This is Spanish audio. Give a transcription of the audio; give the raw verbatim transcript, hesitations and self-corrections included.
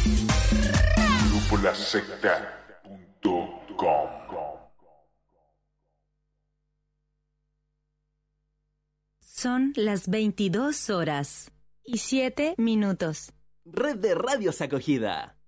grupo la secta punto com. Son las veintidós horas y siete minutos. Red de Radios Acogida.